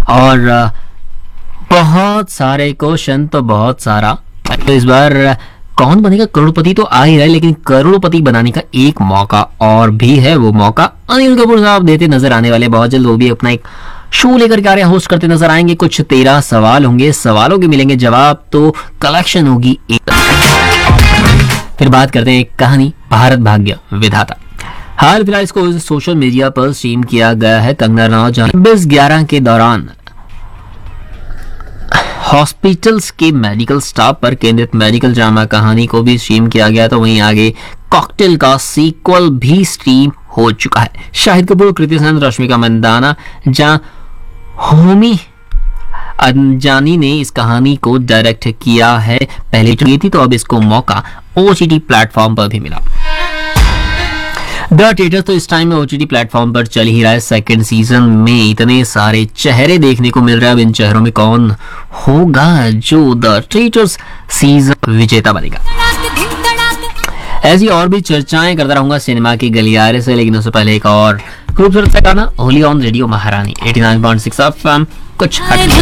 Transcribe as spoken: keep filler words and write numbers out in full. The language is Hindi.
और अ, बहुत सारे क्वेश्चन, तो बहुत सारा। तो इस बार अ, कौन बनेगा करोड़पति तो आ ही रहा है, लेकिन करोड़पति बनाने का एक मौका और भी है। वो मौका अनिल कपूर साहब देते नजर आने वाले बहुत जल्द। वो भी अपना एक शो लेकर के आ रहे हैं, होस्ट करते नजर आएंगे। कुछ तेरह सवाल होंगे, सवालों के मिलेंगे जवाब, तो कलेक्शन होगी एक। फिर बात करते हैं एक कहानी, भारत भाग्य विधाता। हाल फिलहाल इसको सोशल मीडिया पर स्ट्रीम किया गया है। कंगना रनावत छब्बीस ग्यारह के दौरान हॉस्पिटल्स के मेडिकल स्टाफ पर केंद्रित मेडिकल ड्रामा कहानी को भी स्ट्रीम किया गया। तो वहीं आगे कॉकटेल का सीक्वल भी स्ट्रीम हो चुका है। शाहिद कपूर, कृति सेनन, रश्मिका मंदाना, जहां होमी अनजानी ने इस कहानी को डायरेक्ट किया है। पहले चुनी थी, तो अब इसको मौका ओटीटी प्लेटफॉर्म पर भी मिला। द थिएटर तो इस टाइम में ओटीटी प्लेटफॉर्म पर चल ही रहा है। सेकंड सीजन में इतने सारे चेहरे देखने को मिल रहे हैं। अब इन चेहरों में कौन होगा जो द थिएटर्स सीजन विजेता बनेगा, ऐसी और भी चर्चाएं करता रहूंगा सिनेमा की गलियारे से। लेकिन उससे पहले एक और खूबसूरत सा गाना, होली ऑन रेडियो महारानी eighty nine point six FM. कुछ हट